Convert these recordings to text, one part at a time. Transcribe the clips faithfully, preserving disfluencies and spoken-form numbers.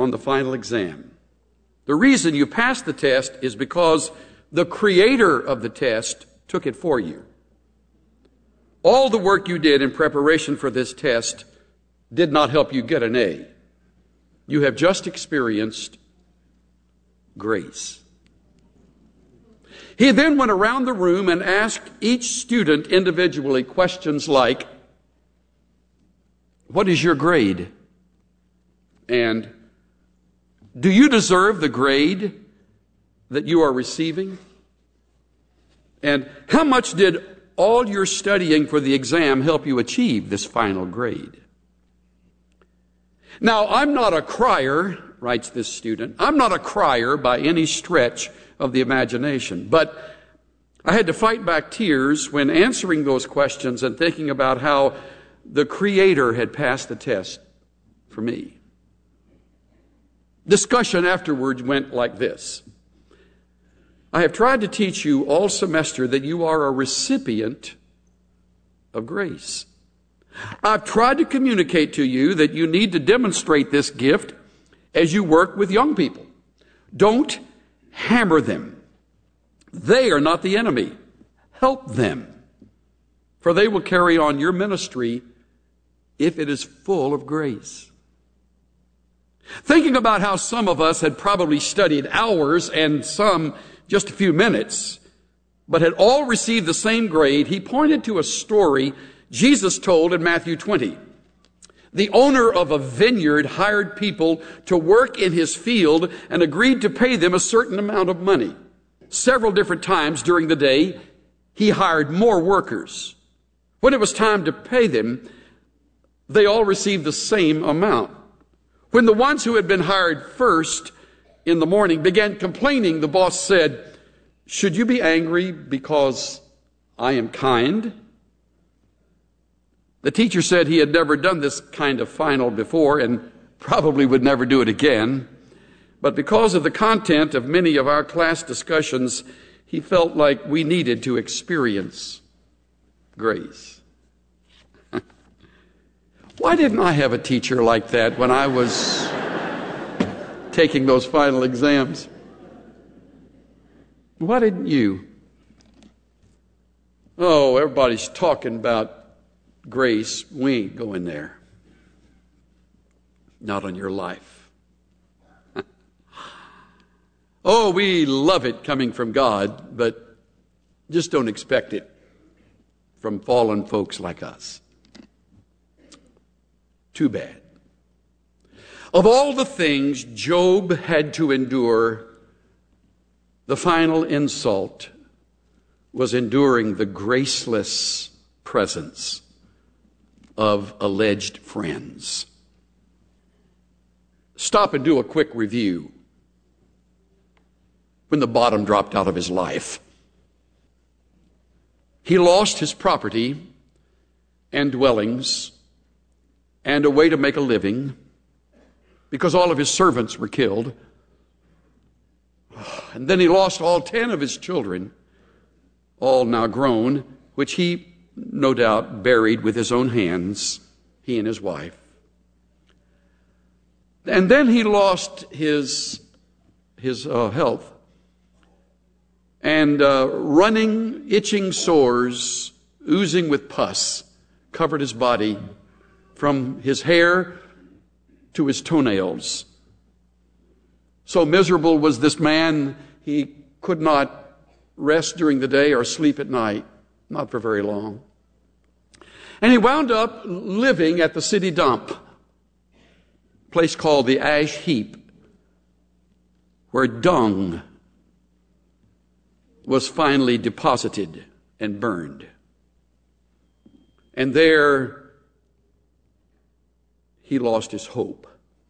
on the final exam. The reason you passed the test is because the creator of the test took it for you. All the work you did in preparation for this test did not help you get an A. You have just experienced grace. He then went around the room and asked each student individually questions like, what is your grade? And do you deserve the grade that you are receiving? And how much did all your studying for the exam help you achieve this final grade? Now, I'm not a crier, writes this student. I'm not a crier by any stretch of the imagination, but I had to fight back tears when answering those questions and thinking about how the Creator had passed the test for me. Discussion afterwards went like this. I have tried to teach you all semester that you are a recipient of grace. I've tried to communicate to you that you need to demonstrate this gift as you work with young people. Don't hammer them. They are not the enemy. Help them, for they will carry on your ministry if it is full of grace. Thinking about how some of us had probably studied hours and some just a few minutes, but had all received the same grade, he pointed to a story Jesus told in Matthew twenty. The owner of a vineyard hired people to work in his field and agreed to pay them a certain amount of money. Several different times during the day, he hired more workers. When it was time to pay them, they all received the same amount. When the ones who had been hired first in the morning began complaining, the boss said, "Should you be angry because I am kind?" The teacher said he had never done this kind of final before and probably would never do it again. But because of the content of many of our class discussions, he felt like we needed to experience grace. Why didn't I have a teacher like that when I was taking those final exams? Why didn't you? Oh, everybody's talking about grace. We ain't going there. Not on your life. Oh, we love it coming from God, but just don't expect it from fallen folks like us. Too bad. Of all the things Job had to endure, the final insult was enduring the graceless presence of alleged friends. Stop and do a quick review. When the bottom dropped out of his life, he lost his property and dwellings and a way to make a living because all of his servants were killed. And then he lost all ten of his children, all now grown, which he no doubt buried with his own hands, he and his wife. And then he lost his, his uh, health. And uh, running, itching sores, oozing with pus, covered his body from his hair to his toenails. So miserable was this man, he could not rest during the day or sleep at night, not for very long. And he wound up living at the city dump, a place called the Ash Heap, where dung was finally deposited and burned. And there he lost his hope.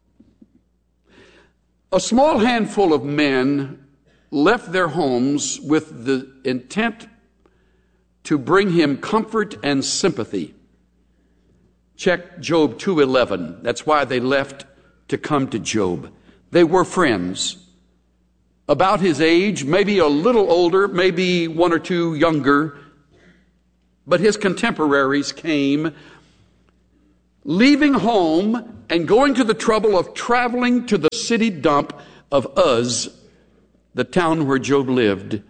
A small handful of men left their homes with the intent to bring him comfort and sympathy. Check Job two eleven. That's why they left to come to Job. They were friends. About his age, maybe a little older, maybe one or two younger. But his contemporaries came leaving home and going to the trouble of traveling to the city dump of Uz, the town where Job lived.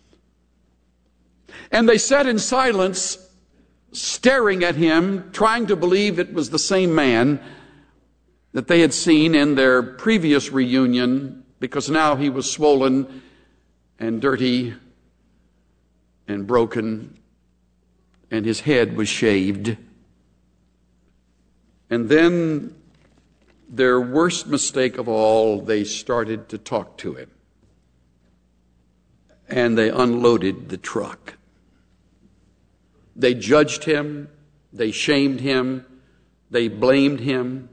And they sat in silence, staring at him, trying to believe it was the same man that they had seen in their previous reunion, because now he was swollen and dirty and broken, and his head was shaved. And then, their worst mistake of all, they started to talk to him. And they unloaded the truck. They judged him, they shamed him, they blamed him.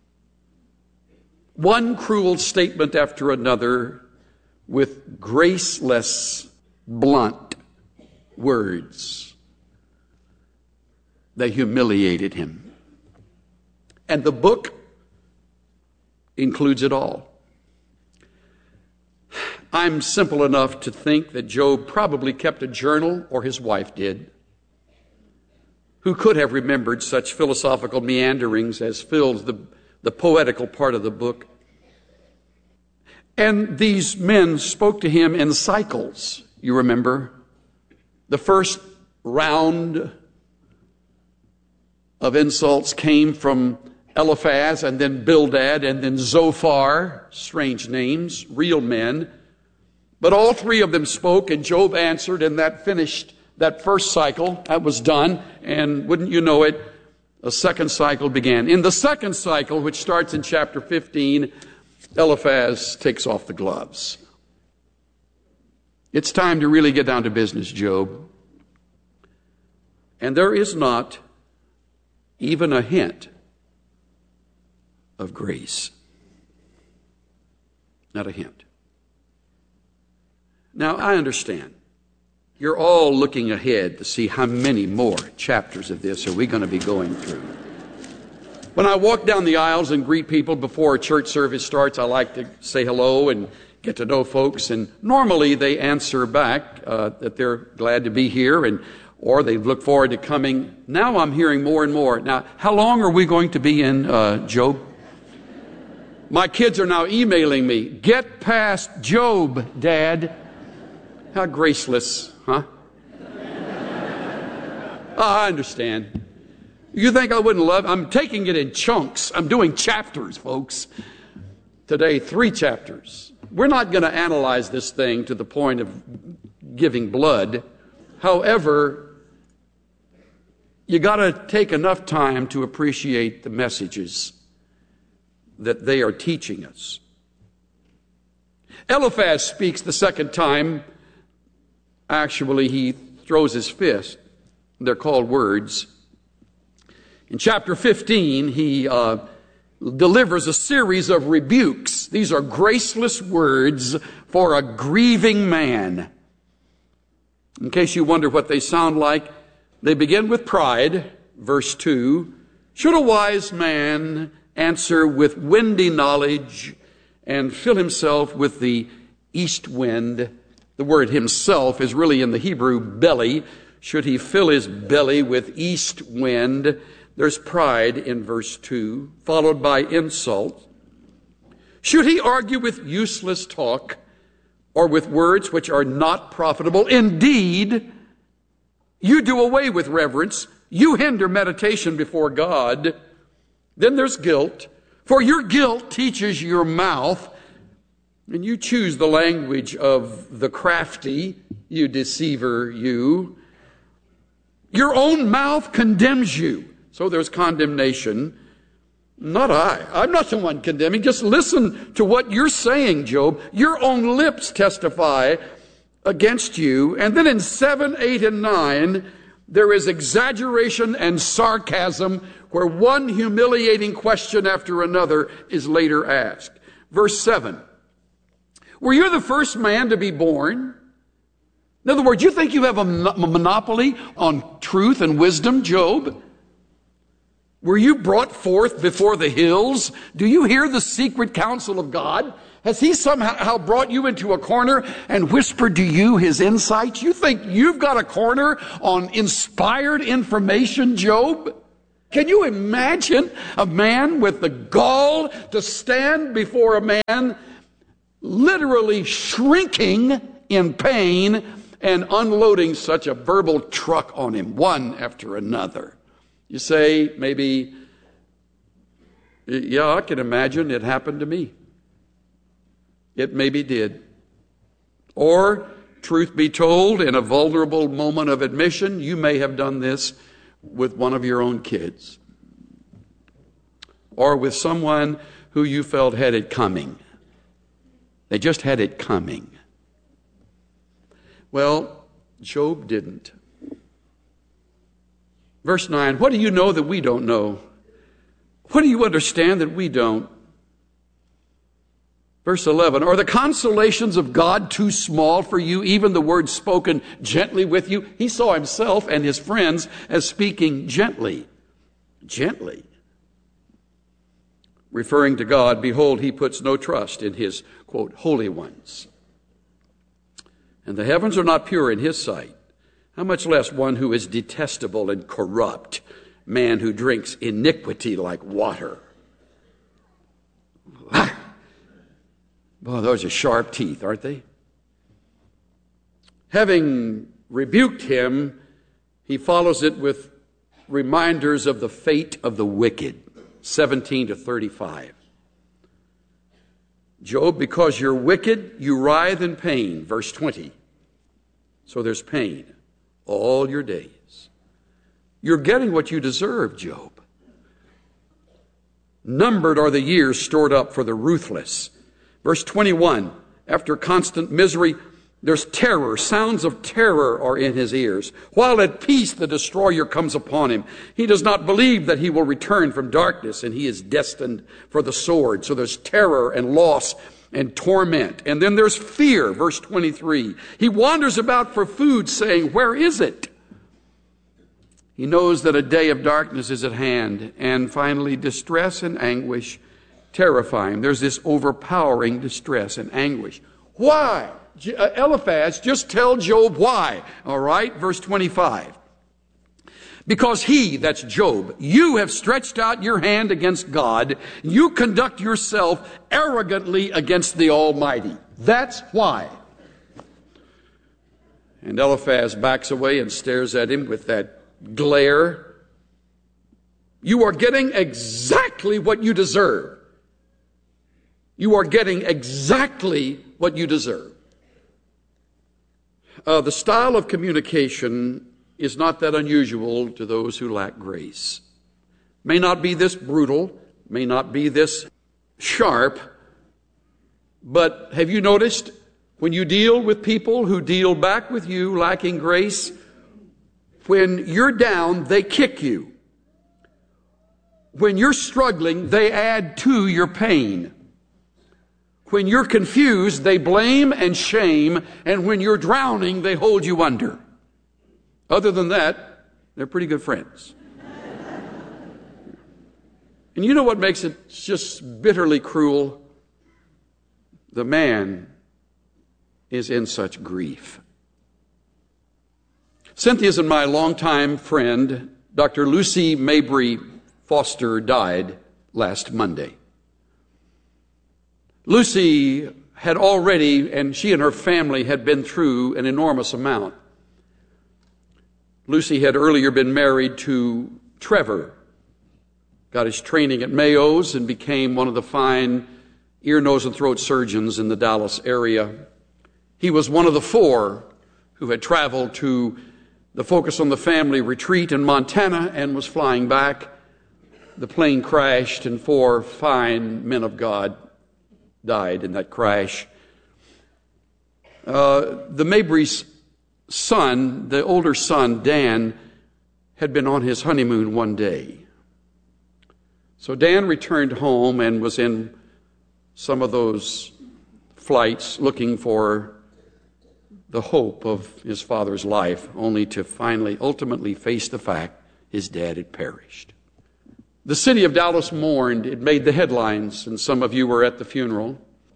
One cruel statement after another with graceless, blunt words. They humiliated him. And the book includes it all. I'm simple enough to think that Job probably kept a journal, or his wife did. Who could have remembered such philosophical meanderings as fills the, the poetical part of the book? And these men spoke to him in cycles, you remember. The first round of insults came from Eliphaz, and then Bildad, and then Zophar, strange names, real men. But all three of them spoke, and Job answered, and that finished that first cycle. That was done, and wouldn't you know it, a second cycle began. In the second cycle, which starts in chapter fifteen, Eliphaz takes off the gloves. It's time to really get down to business, Job. And there is not even a hint of grace. Not a hint. Now, I understand. You're all looking ahead to see how many more chapters of this are we going to be going through. When I walk down the aisles and greet people before a church service starts, I like to say hello and get to know folks. And normally they answer back uh, that they're glad to be here, and or they look forward to coming. Now I'm hearing more and more. Now, how long are we going to be in, uh, Job? My kids are now emailing me, "Get past Job, Dad." How graceless, huh? Oh, I understand. You think I wouldn't love it? I'm taking it in chunks. I'm doing chapters, folks. Today, three chapters. We're not going to analyze this thing to the point of giving blood. However, you got to take enough time to appreciate the messages that they are teaching us. Eliphaz speaks the second time. Actually, he throws his fist. They're called words. In chapter fifteen, he uh, delivers a series of rebukes. These are graceless words for a grieving man. In case you wonder what they sound like, they begin with pride, verse two. Should a wise man answer with windy knowledge and fill himself with the east wind? The word himself is really in the Hebrew belly. Should he fill his belly with east wind? There's pride in verse two, followed by insult. Should he argue with useless talk or with words which are not profitable? Indeed, you do away with reverence. You hinder meditation before God. Then there's guilt. For your guilt teaches your mouth, and you choose the language of the crafty, you deceiver, you. Your own mouth condemns you. So there's condemnation. Not I. I'm not the one condemning. Just listen to what you're saying, Job. Your own lips testify against you. And then in seven, eight, and nine, there is exaggeration and sarcasm where one humiliating question after another is later asked. Verse seven. Were you the first man to be born? In other words, you think you have a monopoly on truth and wisdom, Job? Were you brought forth before the hills? Do you hear the secret counsel of God? Has he somehow brought you into a corner and whispered to you his insights? You think you've got a corner on inspired information, Job? Can you imagine a man with the gall to stand before a man literally shrinking in pain and unloading such a verbal truck on him, one after another? You say, maybe, yeah, I can imagine it happened to me. It maybe did. Or, truth be told, in a vulnerable moment of admission, you may have done this with one of your own kids, or with someone who you felt had it coming. They just had it coming. Well, Job didn't. Verse nine, what do you know that we don't know? What do you understand that we don't? Verse eleven, are the consolations of God too small for you, even the words spoken gently with you? He saw himself and his friends as speaking gently. Gently. Referring to God, behold, he puts no trust in his, quote, holy ones. And the heavens are not pure in his sight. How much less one who is detestable and corrupt, man who drinks iniquity like water. Boy, those are sharp teeth, aren't they? Having rebuked him, he follows it with reminders of the fate of the wicked, seventeen to thirty-five. Job, because you're wicked, you writhe in pain, verse twenty. So there's pain all your days. You're getting what you deserve, Job. Numbered are the years stored up for the ruthless. Verse twenty-one, after constant misery, there's terror. Sounds of terror are in his ears. While at peace, the destroyer comes upon him. He does not believe that he will return from darkness, and he is destined for the sword. So there's terror and loss and torment. And then there's fear, verse twenty-three. He wanders about for food, saying, where is it? He knows that a day of darkness is at hand. And finally, distress and anguish terrify him. There's this overpowering distress and anguish. Why? Eliphaz, just tell Job why. All right, verse twenty-five. Because he, that's Job, you have stretched out your hand against God. You conduct yourself arrogantly against the Almighty. That's why. And Eliphaz backs away and stares at him with that glare. You are getting exactly what you deserve. You are getting exactly what you deserve. Uh, the style of communication is not that unusual to those who lack grace. May not be this brutal, may not be this sharp, but have you noticed when you deal with people who deal back with you lacking grace, when you're down, they kick you. When you're struggling, they add to your pain. When you're confused, they blame and shame, and when you're drowning, they hold you under. Other than that, they're pretty good friends. And you know what makes it just bitterly cruel? The man is in such grief. Cynthia's and my longtime friend, Doctor Lucy Mabry Foster, died last Monday. Lucy had already, and she and her family had been through an enormous amount. Lucy had earlier been married to Trevor, got his training at Mayo's, and became one of the fine ear, nose, and throat surgeons in the Dallas area. He was one of the four who had traveled to the Focus on the Family retreat in Montana and was flying back. The plane crashed, and four fine men of God died in that crash. Uh, the Mabry's son, the older son, Dan, had been on his honeymoon one day. So Dan returned home and was in some of those flights looking for the hope of his father's life, only to finally, ultimately face the fact his dad had perished. The city of Dallas mourned. It made the headlines, and some of you were at the funeral.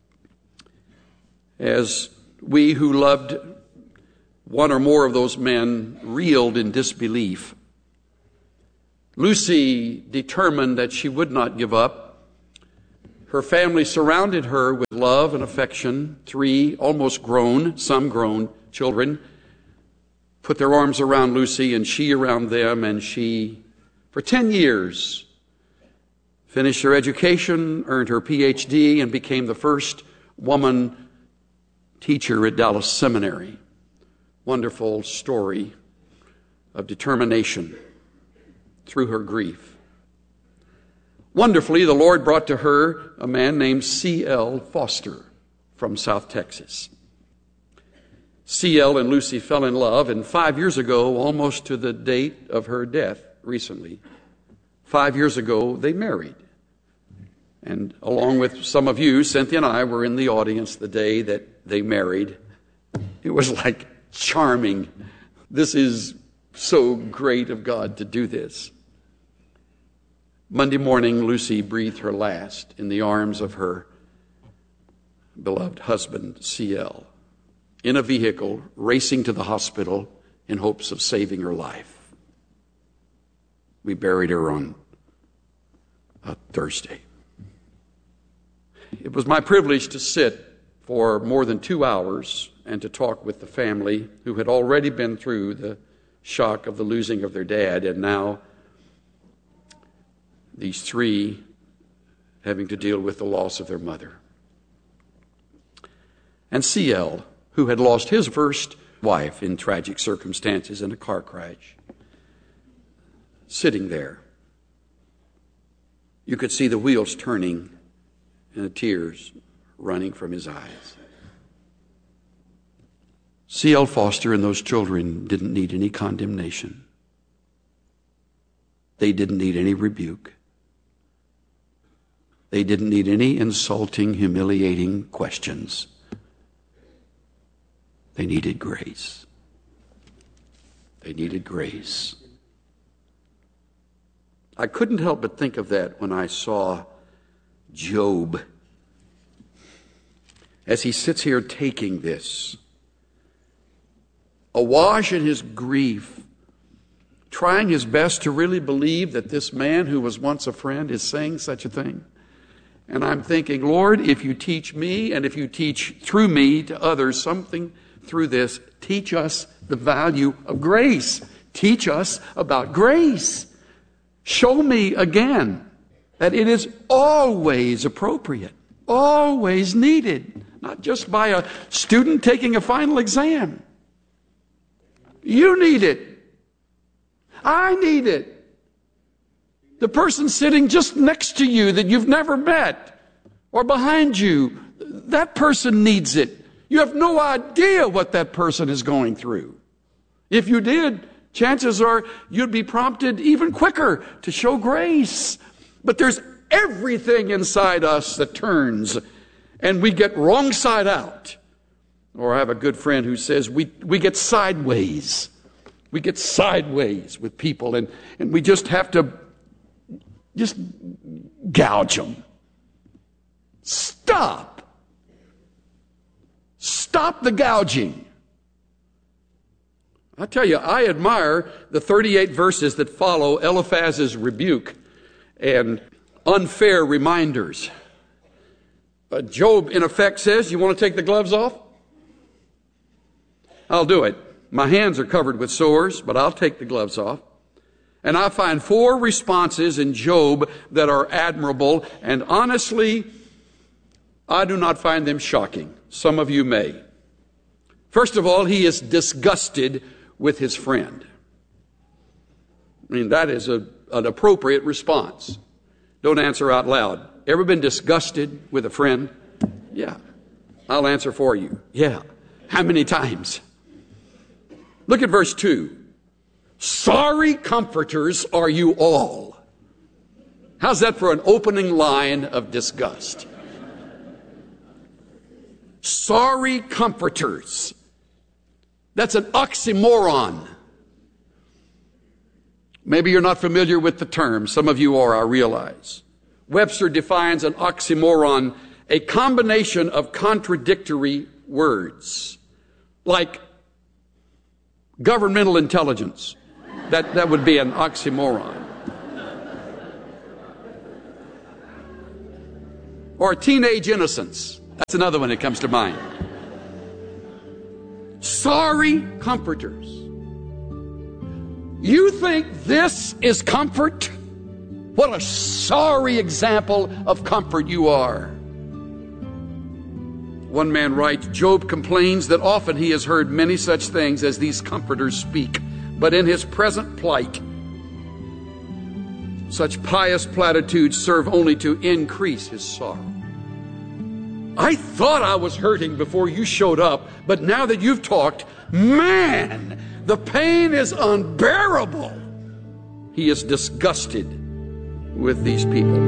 As we who loved one or more of those men reeled in disbelief. Lucy determined that she would not give up. Her family surrounded her with love and affection. Three almost grown, some grown children put their arms around Lucy and she around them, and she, for ten years, finished her education, earned her P H D, and became the first woman teacher at Dallas Seminary. Wonderful story of determination through her grief. Wonderfully, the Lord brought to her a man named C L Foster from South Texas. C L and Lucy fell in love, and five years ago, almost to the date of her death recently, five years ago, they married. And along with some of you, Cynthia and I were in the audience the day that they married. It was like charming. This is so great of God to do this. Monday morning, Lucy breathed her last in the arms of her beloved husband, C L, in a vehicle racing to the hospital in hopes of saving her life. We buried her on a Thursday. It was my privilege to sit for more than two hours and to talk with the family who had already been through the shock of the losing of their dad, and now these three having to deal with the loss of their mother. And C L, who had lost his first wife in tragic circumstances in a car crash, sitting there. You could see the wheels turning and the tears running from his eyes. C L Foster and those children didn't need any condemnation. They didn't need any rebuke. They didn't need any insulting, humiliating questions. They needed grace. They needed grace. I couldn't help but think of that when I saw Job as he sits here taking this, awash in his grief, trying his best to really believe that this man who was once a friend is saying such a thing. And I'm thinking, Lord, if you teach me and if you teach through me to others something through this, teach us the value of grace. Teach us about grace. Show me again that it is always appropriate, always needed, not just by a student taking a final exam. You need it. I need it. The person sitting just next to you that you've never met, or behind you, that person needs it. You have no idea what that person is going through. If you did, chances are you'd be prompted even quicker to show grace. But there's everything inside us that turns, and we get wrong side out. Or I have a good friend who says we, we get sideways. We get sideways with people, and, and we just have to just gouge them. Stop. Stop the gouging. I tell you, I admire the thirty-eight verses that follow Eliphaz's rebuke and unfair reminders. Uh, Job, in effect, says, you want to take the gloves off? I'll do it. My hands are covered with sores, but I'll take the gloves off. And I find four responses in Job that are admirable, and honestly, I do not find them shocking. Some of you may. First of all, he is disgusted with his friend. I mean, that is a, an appropriate response. Don't answer out loud. Ever been disgusted with a friend? Yeah. I'll answer for you. Yeah. How many times? Look at verse two. Sorry comforters are you all. How's that for an opening line of disgust? Sorry comforters. That's an oxymoron. Maybe you're not familiar with the term. Some of you are, I realize. Webster defines an oxymoron, a combination of contradictory words, like governmental intelligence. That, that would be an oxymoron. or teenage innocence. That's another one that comes to mind. Sorry comforters. You think this is comfort? What a sorry example of comfort you are. One man writes, Job complains that often he has heard many such things as these comforters speak, but in his present plight, such pious platitudes serve only to increase his sorrow. I thought I was hurting before you showed up, but now that you've talked, man, the pain is unbearable. He is disgusted with these people.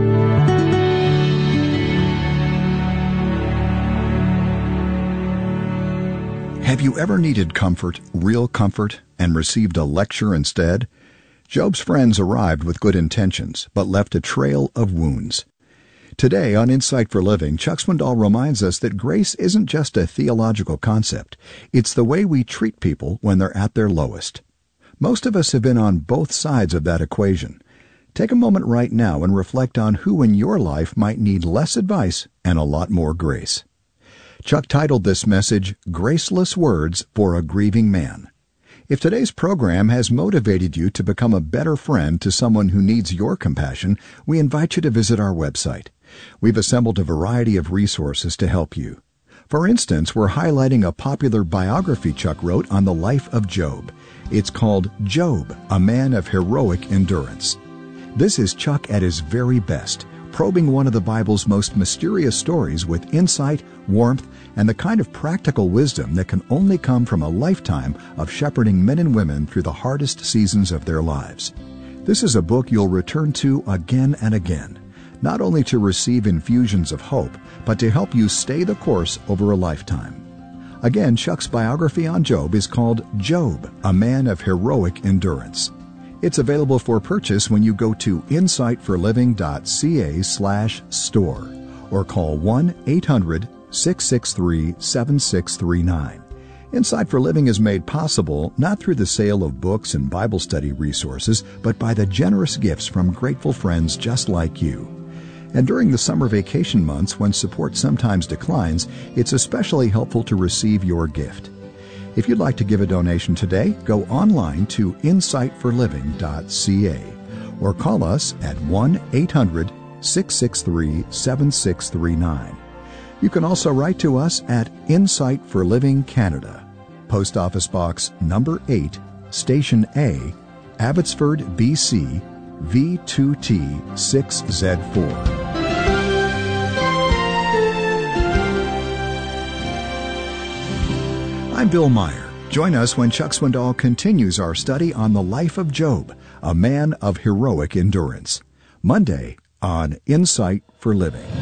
Have you ever needed comfort, real comfort, and received a lecture instead? Job's friends arrived with good intentions, but left a trail of wounds. Today on Insight for Living, Chuck Swindoll reminds us that grace isn't just a theological concept. It's the way we treat people when they're at their lowest. Most of us have been on both sides of that equation. Take a moment right now and reflect on who in your life might need less advice and a lot more grace. Chuck titled this message, Graceless Words for a Grieving Man. If today's program has motivated you to become a better friend to someone who needs your compassion, we invite you to visit our website. We've assembled a variety of resources to help you. For instance, we're highlighting a popular biography Chuck wrote on the life of Job. It's called Job, a Man of Heroic Endurance. This is Chuck at his very best, probing one of the Bible's most mysterious stories with insight, warmth, and the kind of practical wisdom that can only come from a lifetime of shepherding men and women through the hardest seasons of their lives. This is a book you'll return to again and again, not only to receive infusions of hope, but to help you stay the course over a lifetime. Again, Chuck's biography on Job is called Job, a Man of Heroic Endurance. It's available for purchase when you go to insightforliving.ca slash store or call one eight hundred six six three seven six three nine. Insight for Living is made possible not through the sale of books and Bible study resources, but by the generous gifts from grateful friends just like you. And during the summer vacation months, when support sometimes declines, it's especially helpful to receive your gift. If you'd like to give a donation today, go online to insight for living dot c a or call us at one eight hundred six six three seven six three nine. You can also write to us at Insight for Living Canada, Post Office Box number eight, Station A, Abbotsford, B C, V two T six Z four. I'm Bill Meyer. Join us when Chuck Swindoll continues our study on the life of Job, a man of heroic endurance. Monday on Insight for Living.